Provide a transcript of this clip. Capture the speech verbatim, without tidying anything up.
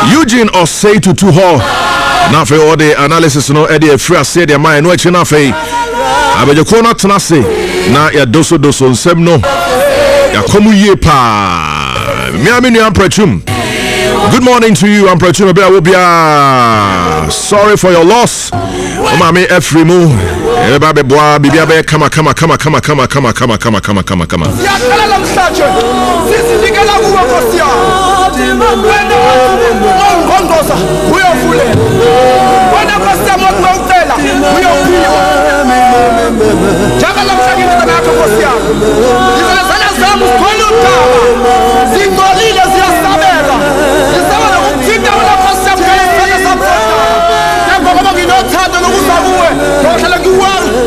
Eugene or say to two hall. Now for all the analysis, no Eddie Free say their mind, no actually not I bet you corner tenacity. Now ya doso doso sem no. Ya komu ye pa. Me amini amprechum. Good morning to you, amprechum. Be awobia. Sorry for your loss. Mama Efri mu. Everybody boy, bibi abe kama kama kama kama kama kama kama kama kama kama kama. Ya kala la msache. Sisi digala uwa kosia. Kongosa. Uyo fule. Wana kosia mwa utela. Uyo fule. Jaka la msache kana kosia.